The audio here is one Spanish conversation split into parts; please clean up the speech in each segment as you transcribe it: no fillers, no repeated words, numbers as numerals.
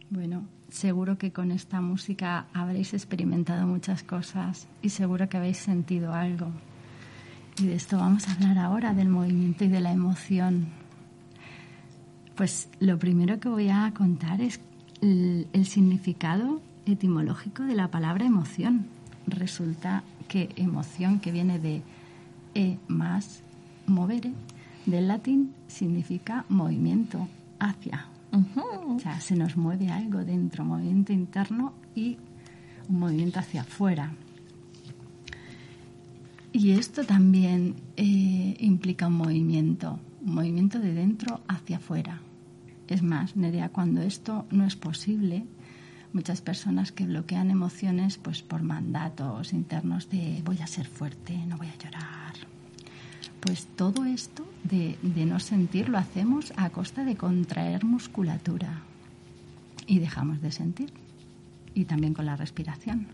Bueno, seguro que con esta música habréis experimentado muchas cosas y seguro que habéis sentido algo. Y de esto vamos a hablar ahora, del movimiento y de la emoción. Pues lo primero que voy a contar es el significado etimológico de la palabra emoción. Resulta que emoción, que viene de más movere, del latín, significa movimiento hacia. O sea, se nos mueve algo dentro, movimiento interno y un movimiento hacia afuera. Y esto también implica un movimiento de dentro hacia afuera. Es más, Nerea, cuando esto no es posible, muchas personas que bloquean emociones pues por mandatos internos de voy a ser fuerte, no voy a llorar. Pues todo esto de no sentir lo hacemos a costa de contraer musculatura y dejamos de sentir. Y también con la respiración.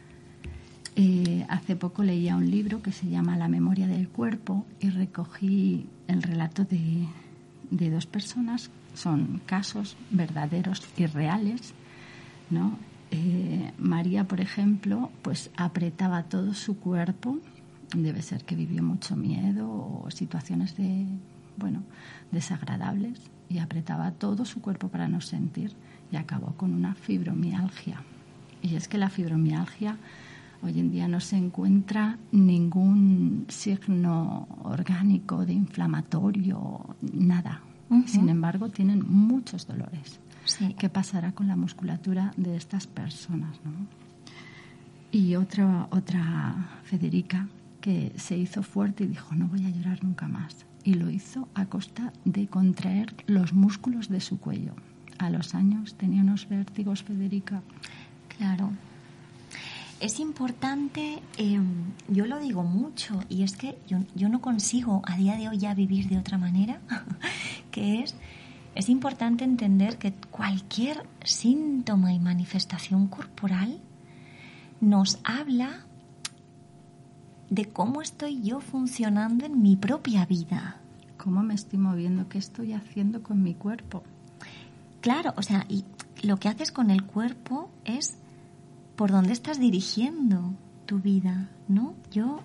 Hace poco leía un libro que se llama La memoria del cuerpo y recogí el relato de dos personas. Son casos verdaderos y reales, ¿no? María, por ejemplo, pues apretaba todo su cuerpo. Debe ser que vivió mucho miedo o situaciones desagradables, y apretaba todo su cuerpo para no sentir y acabó con una fibromialgia. Y es que la fibromialgia hoy en día no se encuentra ningún signo orgánico de inflamatorio, nada. Uh-huh. Sin embargo, tienen muchos dolores. Sí. ¿Qué pasará con la musculatura de estas personas, no? Y otra Federica, que se hizo fuerte y dijo, no voy a llorar nunca más. Y lo hizo a costa de contraer los músculos de su cuello. A los años tenía unos vértigos, Federica. Claro. Es importante, yo lo digo mucho, y es que yo no consigo a día de hoy ya vivir de otra manera, que es importante entender que cualquier síntoma y manifestación corporal nos habla de cómo estoy yo funcionando en mi propia vida. ¿Cómo me estoy moviendo? ¿Qué estoy haciendo con mi cuerpo? Claro, o sea, y lo que haces con el cuerpo es por dónde estás dirigiendo tu vida, ¿no? Yo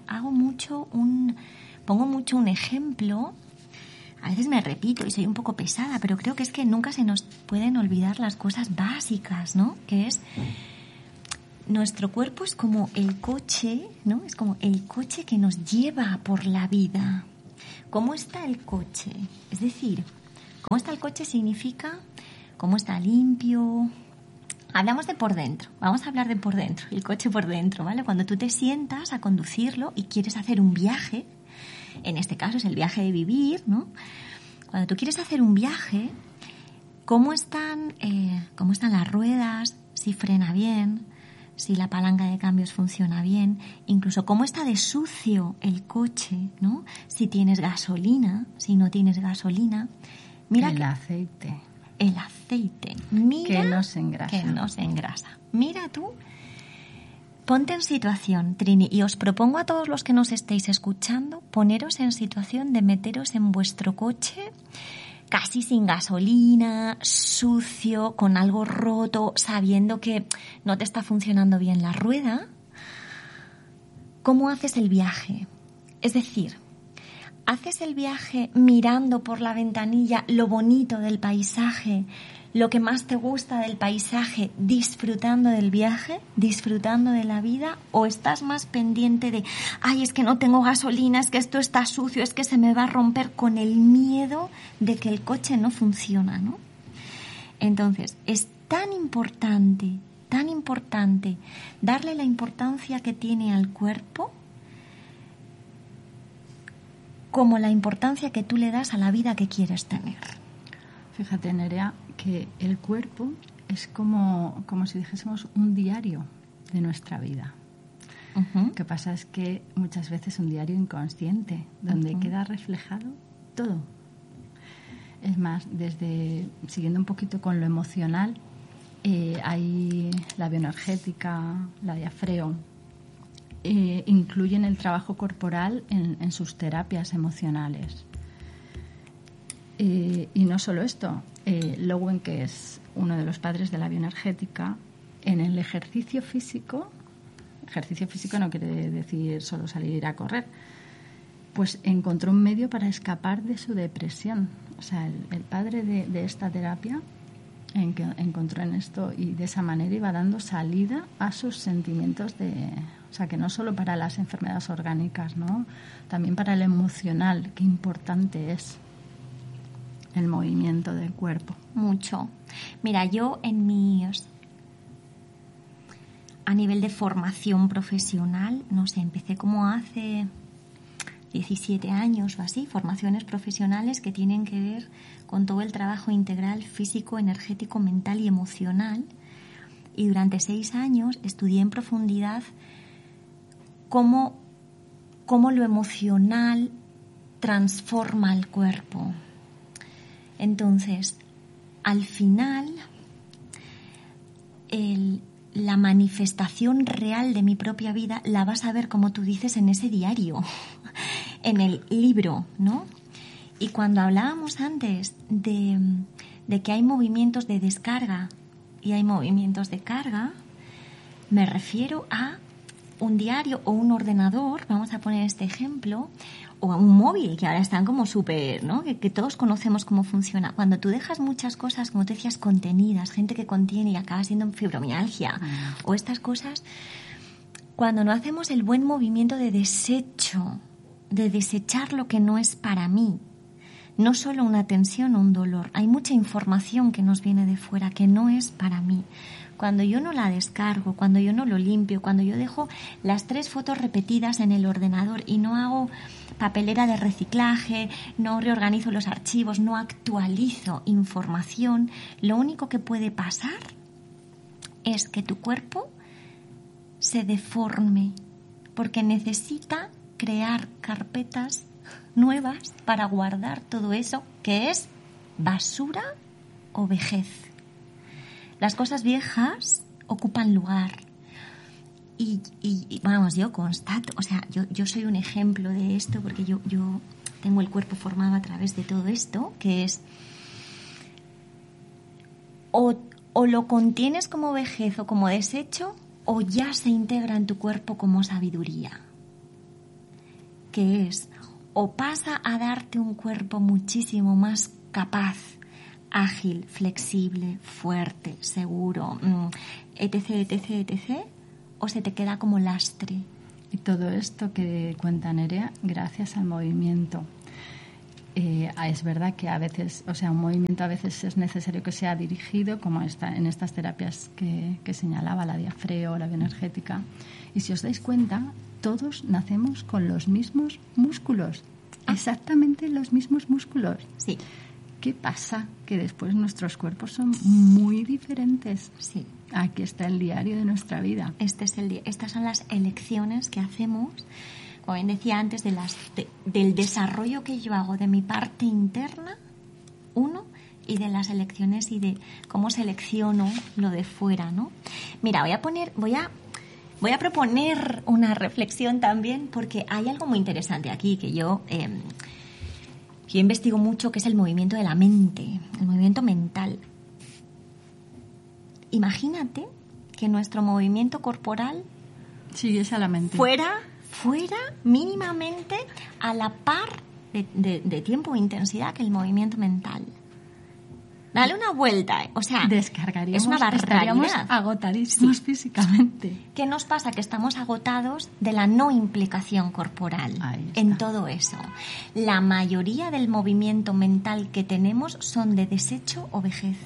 pongo mucho un ejemplo. A veces me repito y soy un poco pesada, pero creo que es que nunca se nos pueden olvidar las cosas básicas, ¿no? Que es, nuestro cuerpo es como el coche, ¿no? Es como el coche que nos lleva por la vida. ¿Cómo está el coche? Es decir, ¿cómo está el coche? Significa cómo está limpio. Hablamos de por dentro, vamos a hablar de por dentro, el coche por dentro, ¿vale? Cuando tú te sientas a conducirlo y quieres hacer un viaje, en este caso es el viaje de vivir, ¿no? Cuando tú quieres hacer un viaje, ¿cómo están las ruedas? Si frena bien, si la palanca de cambios funciona bien, incluso cómo está de sucio el coche, ¿no? Si tienes gasolina, si no tienes gasolina. Mira el aceite. El aceite. Mira que nos engrasa. Mira tú, ponte en situación, Trini, y os propongo a todos los que nos estéis escuchando, poneros en situación de meteros en vuestro coche casi sin gasolina, sucio, con algo roto, sabiendo que no te está funcionando bien la rueda. ¿Cómo haces el viaje? Es decir, ¿haces el viaje mirando por la ventanilla lo bonito del paisaje, lo que más te gusta del paisaje, disfrutando del viaje, disfrutando de la vida? ¿O estás más pendiente de, ay, es que no tengo gasolina, es que esto está sucio, es que se me va a romper, con el miedo de que el coche no funciona, ¿no? Entonces, es tan importante darle la importancia que tiene al cuerpo como la importancia que tú le das a la vida que quieres tener. Fíjate, Nerea, que el cuerpo es como si dijésemos un diario de nuestra vida. Uh-huh. Lo que pasa es que muchas veces un diario inconsciente, donde queda reflejado todo. Es más, siguiendo un poquito con lo emocional, hay la bioenergética, la diafreo, incluyen el trabajo corporal en sus terapias emocionales. Y no solo esto, Lowen, que es uno de los padres de la bioenergética, en el ejercicio físico no quiere decir solo salir a correr, pues encontró un medio para escapar de su depresión. O sea, el padre de esta terapia encontró en esto y de esa manera iba dando salida a sus sentimientos o sea, que no solo para las enfermedades orgánicas, ¿no? También para el emocional, qué importante es el movimiento del cuerpo. Mucho. Mira, yo a nivel de formación profesional, no sé, empecé como hace 17 años o así, formaciones profesionales que tienen que ver con todo el trabajo integral físico, energético, mental y emocional. Y durante 6 años estudié en profundidad cómo lo emocional transforma el cuerpo. Entonces, al final, la manifestación real de mi propia vida la vas a ver, como tú dices, en ese diario, en el libro, ¿no? Y cuando hablábamos antes de que hay movimientos de descarga y hay movimientos de carga, me refiero a un diario o un ordenador, vamos a poner este ejemplo, o a un móvil, que ahora están como súper, ¿no? Que todos conocemos cómo funciona. Cuando tú dejas muchas cosas, como te decías, contenidas, gente que contiene y acaba siendo fibromialgia, o estas cosas, cuando no hacemos el buen movimiento de desecho, de desechar lo que no es para mí, no solo una tensión o un dolor, hay mucha información que nos viene de fuera que no es para mí. Cuando yo no la descargo, cuando yo no lo limpio, cuando yo dejo las 3 fotos repetidas en el ordenador y no hago papelera de reciclaje, no reorganizo los archivos, no actualizo información, lo único que puede pasar es que tu cuerpo se deforme porque necesita crear carpetas nuevas para guardar todo eso que es basura o vejez. Las cosas viejas ocupan lugar y vamos, yo constato, o sea, yo soy un ejemplo de esto porque yo tengo el cuerpo formado a través de todo esto, que es o lo contienes como vejez o como desecho o ya se integra en tu cuerpo como sabiduría, que es o pasa a darte un cuerpo muchísimo más capaz, ágil, flexible, fuerte, seguro, etc., o se te queda como lastre. Y todo esto que cuenta Nerea, gracias al movimiento. Es verdad que a veces, o sea, un movimiento a veces es necesario que sea dirigido, como en estas terapias que señalaba, la diafreo, la bioenergética. Y si os dais cuenta, todos nacemos con los mismos músculos, exactamente los mismos músculos. Sí. ¿Qué pasa? Que después nuestros cuerpos son muy diferentes. Sí. Aquí está el diario de nuestra vida. Estas son las elecciones que hacemos, como bien decía antes, del desarrollo que yo hago de mi parte interna, y de las elecciones y de cómo selecciono lo de fuera, ¿no? Mira, voy a proponer una reflexión también, porque hay algo muy interesante aquí que yo investigo mucho, que es el movimiento de la mente, el movimiento mental. Imagínate que nuestro movimiento corporal siguiese a la mente. Fuera mínimamente a la par de tiempo e intensidad que el movimiento mental. Dale una vuelta, o sea, descargaríamos, es una barbaridad. Estaríamos agotadísimos físicamente. ¿Qué nos pasa? Que estamos agotados de la no implicación corporal en todo eso. La mayoría del movimiento mental que tenemos son de desecho o vejez.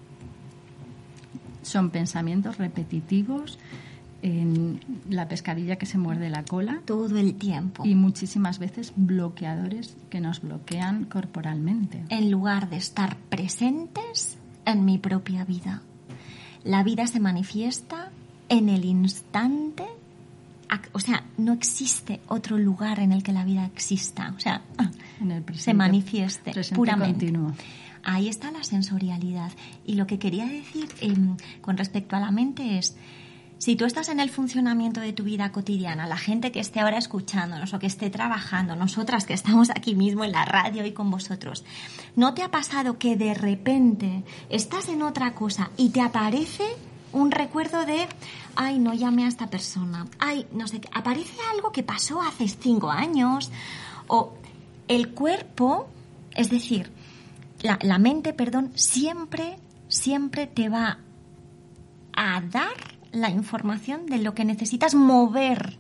Son pensamientos repetitivos, en la pescadilla que se muerde la cola. Todo el tiempo. Y muchísimas veces bloqueadores que nos bloquean corporalmente. En lugar de estar presentes en mi propia vida. La vida se manifiesta en el instante. O sea, no existe otro lugar en el que la vida exista. O sea, en el presente, se manifieste puramente. Continuo. Ahí está la sensorialidad. Y lo que quería decir con respecto a la mente es, Si tú estás en el funcionamiento de tu vida cotidiana, la gente que esté ahora escuchándonos o que esté trabajando, nosotras que estamos aquí mismo en la radio y con vosotros, ¿no te ha pasado que de repente estás en otra cosa y te aparece un recuerdo de, ay, no llamé a esta persona, ay, no sé qué, aparece algo que pasó hace 5 años, o el cuerpo, es decir, la mente, perdón, siempre te va a dar la información de lo que necesitas mover.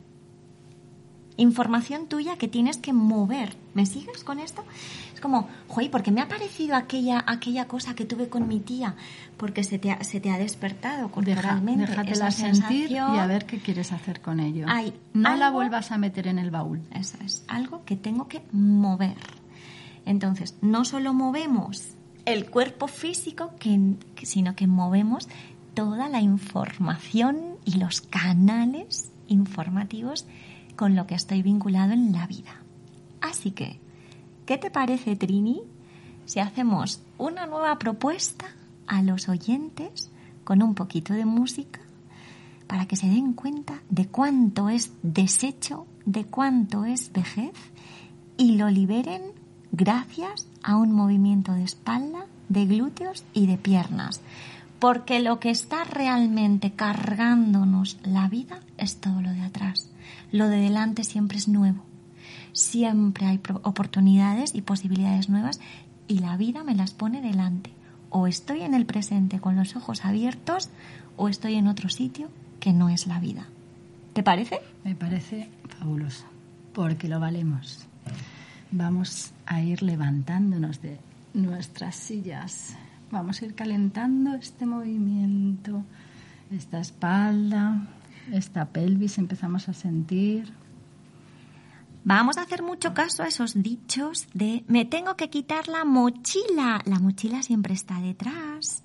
Información tuya que tienes que mover. ¿Me sigues con esto? Es como, joder, ¿por qué me ha parecido aquella cosa que tuve con mi tía? Porque se te ha despertado corporalmente. Déjatela sentir y a ver qué quieres hacer con ello. No la vuelvas a meter en el baúl. Eso es, algo que tengo que mover. Entonces, no solo movemos el cuerpo físico, sino que movemos toda la información y los canales informativos con lo que estoy vinculado en la vida. Así que, ¿qué te parece, Trini, si hacemos una nueva propuesta a los oyentes con un poquito de música para que se den cuenta de cuánto es desecho, de cuánto es vejez y lo liberen gracias a un movimiento de espalda, de glúteos y de piernas? Porque lo que está realmente cargándonos la vida es todo lo de atrás. Lo de delante siempre es nuevo. Siempre hay oportunidades y posibilidades nuevas y la vida me las pone delante. O estoy en el presente con los ojos abiertos o estoy en otro sitio que no es la vida. ¿Te parece? Me parece fabuloso, porque lo valemos. Vamos a ir levantándonos de nuestras sillas. Vamos a ir calentando este movimiento, esta espalda, esta pelvis, empezamos a sentir. Vamos a hacer mucho caso a esos dichos de me tengo que quitar la mochila. La mochila siempre está detrás.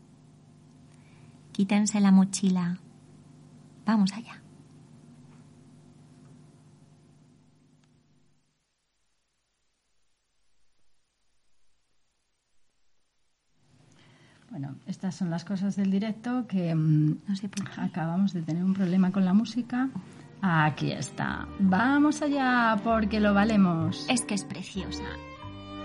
Quítense la mochila. Vamos allá. Bueno, estas son las cosas del directo que no sé por qué. Acabamos de tener un problema con la música. Aquí está. Vamos allá porque lo valemos. Es que es preciosa.